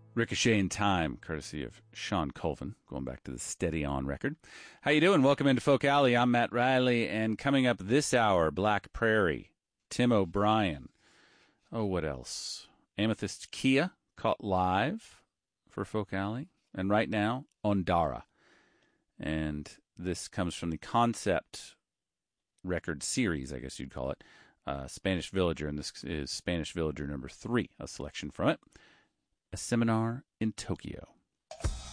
Ricochet in Time, courtesy of Sean Colvin, going back to the Steady On record. How you doing? Welcome into Folk Alley. I'm Matt Riley, and coming up this hour, Black Prairie, Tim O'Brien. Oh, what else? Amethyst Kia, caught live for Folk Alley. And right now, Ondara. And this comes from the Concept record series, I guess you'd call it, Spanish Villager, and this is Spanish Villager number 3, a selection from it. A Seminar in Tokyo.